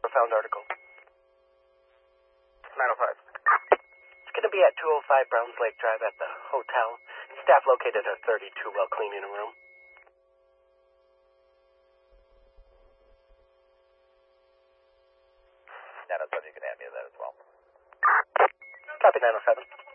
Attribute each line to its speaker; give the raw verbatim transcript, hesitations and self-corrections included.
Speaker 1: the found article.
Speaker 2: nine oh five.
Speaker 1: It's going to be at two oh five Browns Lake Drive at the hotel. Staff located a thirty-two while cleaning a room.
Speaker 2: nine oh seven, you can hand me that as well.
Speaker 1: Copy nine oh seven.